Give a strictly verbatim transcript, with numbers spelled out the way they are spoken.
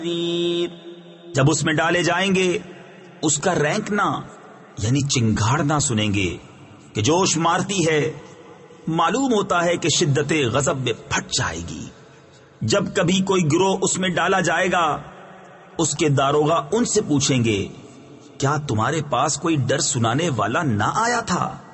जब उसमें डाले जाएंगे उसका रैंकना यानी चिंगाड़ना सुनेंगे कि जोश मारती है, मालूम होता है कि शिद्दते गजब में फट जाएगी। जब कभी कोई गिरोह उसमें डाला जाएगा, उसके दारोगा उनसे पूछेंगे, क्या तुम्हारे पास कोई डर सुनाने वाला ना आया था?